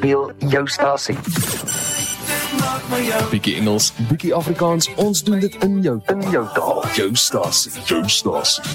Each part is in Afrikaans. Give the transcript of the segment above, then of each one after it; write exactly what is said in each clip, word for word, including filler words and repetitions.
speel jou stasie. Bietjie Engels, bietjie Afrikaans, ons doen dit in jou In jou taal. jou stasie, jou stasie.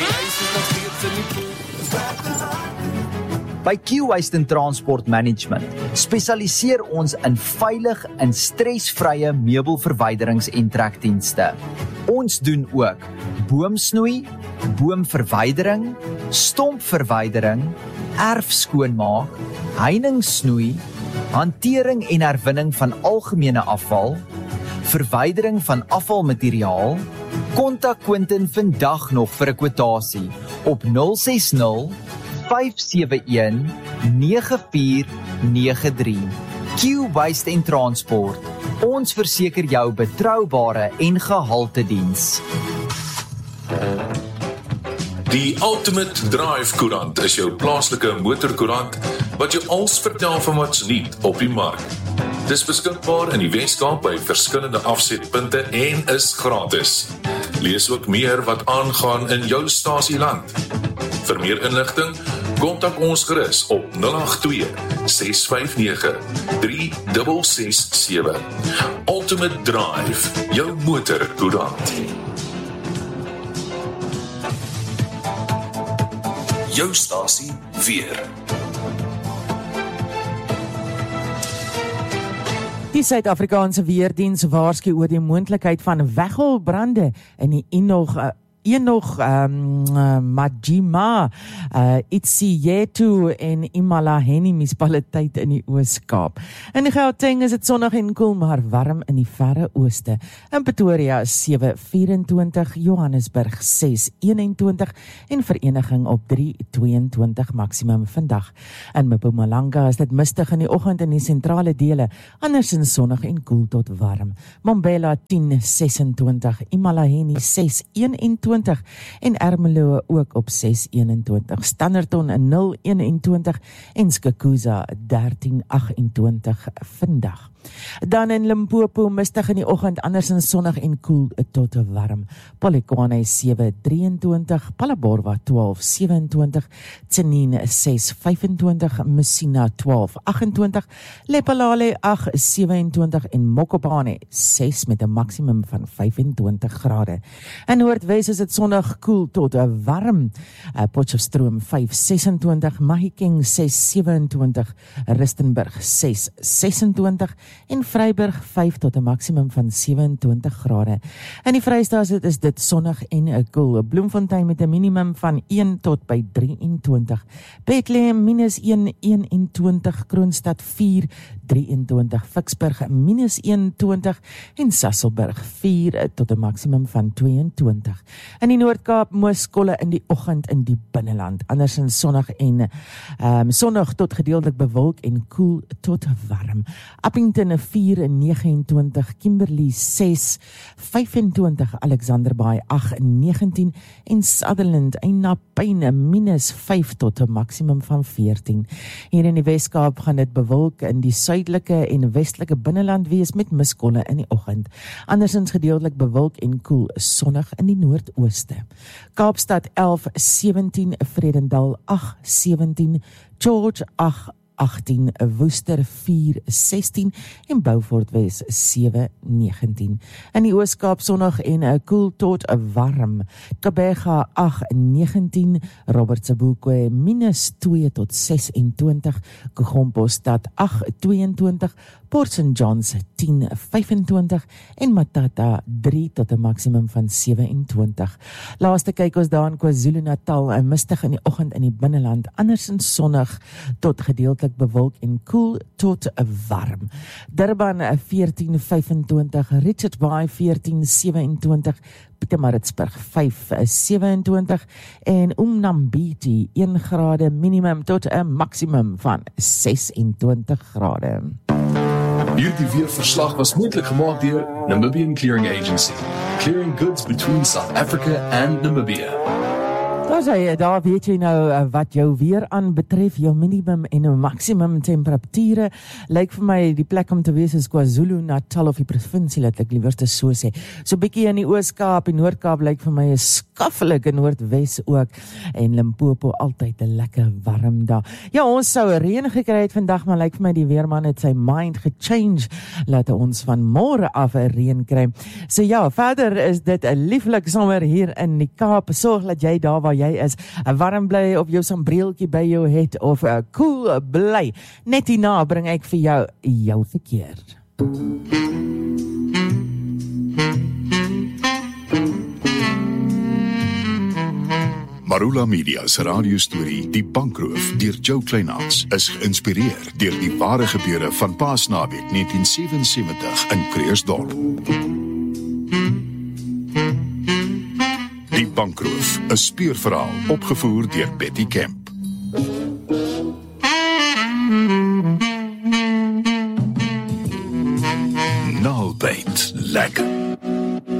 By Q-Waste Transport Management spesialiseer ons in veilig en stresvrye meubelverwyderings en trekdienste. Ons doen ook boomsnoei, boomverwydering, stompverwydering, erfskoonmaak, heiningssnoei, hantering en herwinning van algemene afval, verwydering van afvalmateriaal. Kontak Quentin vandag nog vir 'n kwotasie op nul ses nul, vyf sewe een, nege vier nege drie. Q-Waste en Transport. Ons verseker jou betroubare en gehalte diens. Die Ultimate Drive Koerant is jou plaaslike motorkoerant wat jou alles vertel van wat's nuut op die mark. Dis beskikbaar in die Weskaap by verskillende afsetpunte en is gratis. Lees ook meer wat aangaan in jou stasieland. Vir meer inligting, kontak ons gerus op nul agt twee, ses vyf nege, drie ses ses sewe. Ultimate Drive, jou motorkoerant. Jou stasie weer. Die Suid-Afrikaanse Weerdiens waarsku oor die moontlikheid van weggolbrande in die Enoch uh, Enoch um, uh, Majima, uh, Itsiyetu en Imalaheni munisipaliteit in die Oos-Kaap. In die Gauteng is dit sonnig en koel, maar warm in die verre ooste. In Pretoria is sewe vyf-en-twintig, Johannesburg ses een-en-twintig en Vereniging op drie twee twee maksimum vandag. In Mpumalanga is dit mistig in die oggend in die sentrale dele, andersins sonnig en koel tot warm. Mbombela tien ses-en-twintig, Imalaheni ses een-en-twintig en Ermelo ook op ses een-en-twintig, Standerton nul een-en-twintig en Skukuza dertien agt-en-twintig vandag. Dan in Limpopo mistig in die oggend, andersins sonnig en koel tot warm. Polokwane sewe drie-en-twintig, Phalaborwa twaalf sewe-en-twintig, Tsenin ses vyf-en-twintig, Messina twaalf agt-en-twintig, Lephalale agt sewe-en-twintig en Mokopane ses met 'n maksimum van vyf-en-twintig grade. In Noordwes is dit sonnig koel tot warm. Potchefstroom vyf ses-en-twintig, Mahikeng ses sewe-en-twintig, Rustenburg ses ses-en-twintig en Vryburg vyf tot 'n maksimum van sewe-en-twintig grade. In die Vrystaat is dit sonnig en koel. Bloemfontein met 'n minimum van een tot by drie-en-twintig. Bethlehem minus een, een-en-twintig, Kroonstad vier, drie-en-twintig, Vicksburg minus een-en-twintig en Sasolburg vier tot 'n maksimum van twee-en-twintig. In die Noord-Kaap mooskolle in die oggend in die binneland. Andersins sonnig en um, sonnig tot gedeeltelik bewolk en koel tot warm. Appington vier nege-en-twintig, Kimberley ses vyf-en-twintig, Alexanderbaai agt negentien en Sutherland Eynapyne minus vyf tot 'n maksimum van veertien. Hier in die Weskaap gaan dit bewolk in die suidelike en westelike binneland wees met miskolle in die oggend. Andersins gedeeltelik bewolk en koel, sonnig in die noordooste. Kaapstad elf sewentien, Vredendal agt sewentien, George agt agttien, Woester vier sestien en Beaufort Wes sewe negentien. In die Oos-Kaap sonnig en 'n koel tot 'n warm. Kabega agt negentien, Robert Sebokwe minus twee tot ses-en-twintig, Kogompostad agt twee-en-twintig, Port Saint Johns tien vyf-en-twintig en Matata drie tot 'n maksimum van sewe-en-twintig. Laaste kyk ons daar in KwaZulu-Natal, 'n mistig in die oggend in die binneland, andersins sonnig tot gedeeltelik bewolk en koel tot 'n warm. Durban veertien vyf-en-twintig, Richards Bay veertien sewe-en-twintig, Pietermaritzburg vyf sewe-en-twintig en Umnambiti een grade minimum tot 'n maksimum van ses-en-twintig grade. Hierdie weerverslag was moontlik gemaak deur Namibian Clearing Agency, clearing goods between South Africa and Namibia. Daar sê, daar weet jy nou uh, wat jou weer aan betref, jou minimum en jou maksimum temperature. Lyk vir my die plek om te wees is KwaZulu-Natal of die provinsie, laat ek liewer te so sê. So bietjie in die Oos-Kaap en Noord-Kaap lyk vir my 'n skaffelike Noordwes ook. En Limpopo altyd 'n lekker warm dag. Ja, ons sou reën gekry het vandag, maar lyk vir my die weerman het sy mind gechange. Laat ons van môre af 'n reën kry. So ja, verder is dit 'n lieflik sommer hier in die Kaap. Sorg dat jy daar waar jy is, warm bly op jou sambreeltjie by jou het of uh, cool bly. Net hierna bring ek vir jou jou verkeer. Marula Media se radiostorie Die Bankroof deur Joe Kleinhans is geïnspireer deur die ware gebeure van Paasnaweek negentien sewensewentig in Kreersdorp. Die Bankroof, 'n speurverhaal opgevoer deur Betty Kemp.